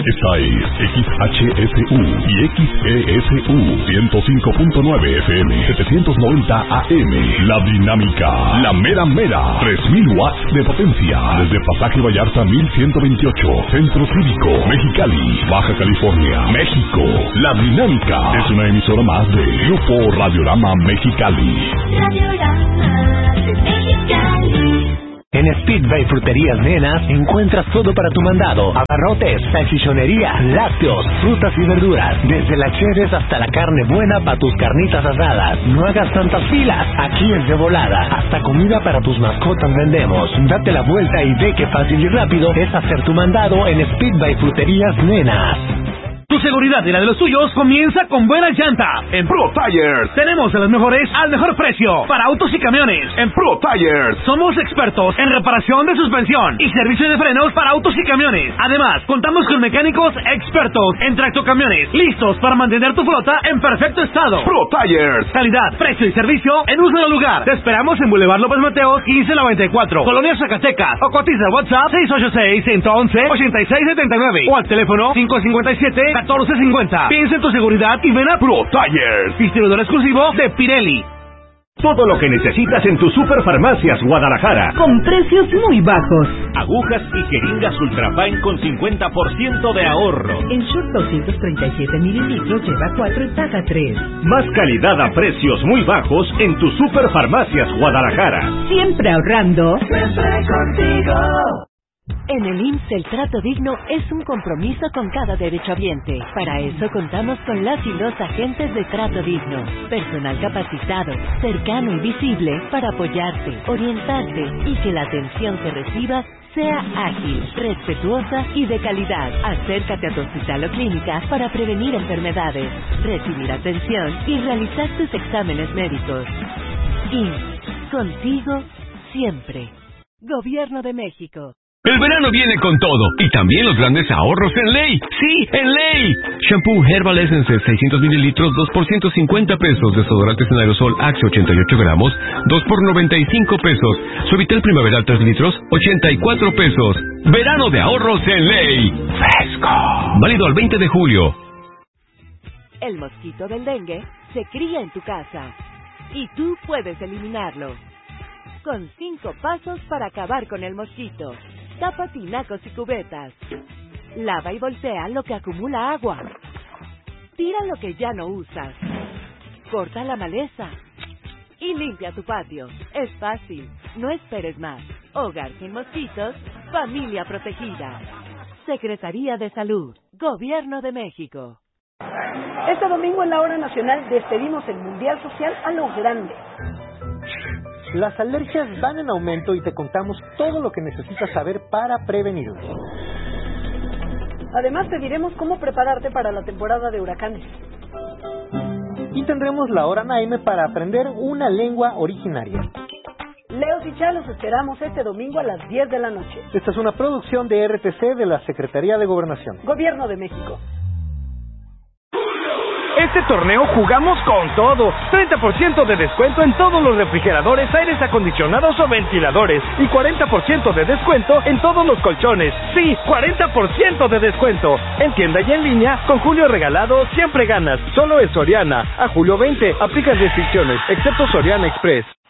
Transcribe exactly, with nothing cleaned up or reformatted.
Esta es X H S U y X E S U ciento cinco punto nueve F M, setecientos noventa A M. La Dinámica, la mera mera, tres mil watts de potencia. Desde Pasaje Vallarta mil ciento veintiocho, Centro Cívico, Mexicali, Baja California, México. La Dinámica es una emisora más de Grupo Radiorama Mexicali. Radiorama Mexicali. En Speedway Fruterías Nenas encuentras todo para tu mandado: abarrotes, salchichonería, lácteos, frutas y verduras, desde las cheves hasta la carne buena para tus carnitas asadas. No hagas tantas filas, aquí es de volada. Hasta comida para tus mascotas vendemos. Date la vuelta y ve qué fácil y rápido es hacer tu mandado en Speedway Fruterías Nenas. Tu seguridad y la de los tuyos comienza con buena llanta. En Pro Tires tenemos a las mejores al mejor precio para autos y camiones. En Pro Tires somos expertos en reparación de suspensión y servicio de frenos para autos y camiones. Además, contamos con mecánicos expertos en tractocamiones, listos para mantener tu flota en perfecto estado. Pro Tires, calidad, precio y servicio en un solo lugar. Te esperamos en Boulevard López Mateos quince noventa y cuatro, Colonia Zacatecas, o cotiza al WhatsApp seis ocho seis, uno uno uno, ocho seis siete nueve o al teléfono cinco cinco siete, catorce cincuenta. Piensa en tu seguridad y ven a Pro Tires, distribuidor exclusivo de Pirelli. Todo lo que necesitas en tus Superfarmacias Guadalajara. Con precios muy bajos. Agujas y jeringas Ultrafine con cincuenta por ciento de ahorro. En Shure doscientos treinta y siete mililitros lleva cuatro y paga tres. Más calidad a precios muy bajos en tus Superfarmacias Guadalajara. Siempre ahorrando. Siempre contigo. En el I M S S el trato digno es un compromiso con cada derechohabiente. Para eso contamos con las y los agentes de trato digno. Personal capacitado, cercano y visible para apoyarte, orientarte y que la atención que recibas sea ágil, respetuosa y de calidad. Acércate a tu hospital o clínica para prevenir enfermedades, recibir atención y realizar tus exámenes médicos. I M S S, contigo siempre. Gobierno de México. El verano viene con todo, y también los grandes ahorros en Ley. ¡Sí, en Ley! Shampoo Herbal Essence seiscientos mililitros, dos por ciento cincuenta pesos. Desodorantes en aerosol Axe ochenta y ocho gramos, dos por noventa y cinco pesos. Suavitel Primaveral tres litros, ochenta y cuatro pesos. Verano de ahorros en Ley. ¡Fresco! Válido al veinte de julio. El mosquito del dengue se cría en tu casa, y tú puedes eliminarlo. Con cinco pasos para acabar con el mosquito. Tapa tinacos y cubetas. Lava y voltea lo que acumula agua. Tira lo que ya no usas. Corta la maleza. Y limpia tu patio. Es fácil. No esperes más. Hogar sin mosquitos. Familia protegida. Secretaría de Salud. Gobierno de México. Este domingo en la Hora Nacional despedimos el Mundial Social a lo grande. Las alergias van en aumento y te contamos todo lo que necesitas saber para prevenirlas. Además te diremos cómo prepararte para la temporada de huracanes. Y tendremos la Hora Naime para aprender una lengua originaria. Leos y Chalos esperamos este domingo a las diez de la noche. Esta es una producción de R T C de la Secretaría de Gobernación. Gobierno de México. Este torneo jugamos con todo. treinta por ciento de descuento en todos los refrigeradores, aires acondicionados o ventiladores. Y cuarenta por ciento de descuento en todos los colchones. Sí, cuarenta por ciento de descuento. En tienda y en línea, con Julio Regalado siempre ganas. Solo es Soriana. A julio veinte, aplican restricciones, excepto Soriana Express.